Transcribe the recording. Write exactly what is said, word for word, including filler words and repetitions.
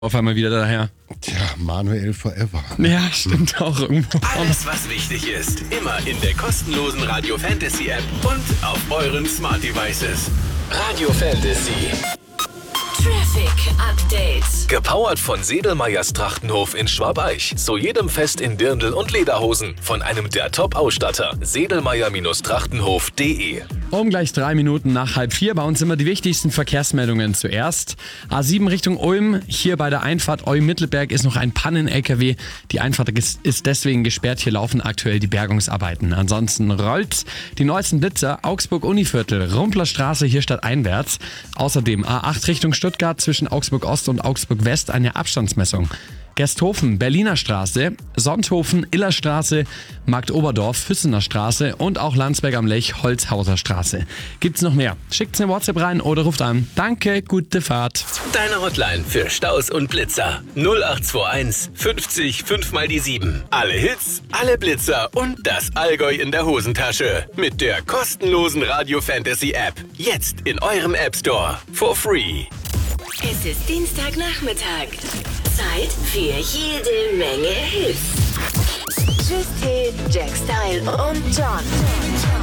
auf einmal wieder daher. Tja, Manuel Forever. Ja, stimmt auch irgendwo. Alles, was wichtig ist, immer in der kostenlosen Radio Fantasy App und auf euren Smart Devices. Radio Fantasy. Traffic Update. Gepowert von Sedelmeyers Trachtenhof in Schwabeich. Zu jedem Fest in Dirndl und Lederhosen. Von einem der Top-Ausstatter. Sedelmeyer-Trachtenhof punkt de. Um gleich drei Minuten nach halb vier bei uns immer die wichtigsten Verkehrsmeldungen zuerst. A sieben Richtung Ulm, hier bei der Einfahrt Olm-Mittelberg ist noch ein Pannen-L K W. Die Einfahrt ist deswegen gesperrt, hier laufen aktuell die Bergungsarbeiten. Ansonsten rollt die neuesten Blitzer, Augsburg-Univiertel, Rumplerstraße hier stadteinwärts. Außerdem A acht Richtung Stuttgart zwischen Augsburg-Ost und Augsburg-West eine Abstandsmessung. Gersthofen, Berliner Straße, Sonthofen, Illerstraße, Marktoberdorf, Füssener Straße und auch Landsberg am Lech, Holzhauser Straße. Gibt's noch mehr? Schickt's eine WhatsApp rein oder ruft an. Danke, gute Fahrt. Deine Hotline für Staus und Blitzer. null acht zwei eins fünfzig fünf mal die sieben. Alle Hits, alle Blitzer und das Allgäu in der Hosentasche. Mit der kostenlosen Radio Fantasy App. Jetzt in eurem App Store. For free. Es ist Dienstagnachmittag. Zeit für jede Menge Hits. Tschüss, Jack Style und John.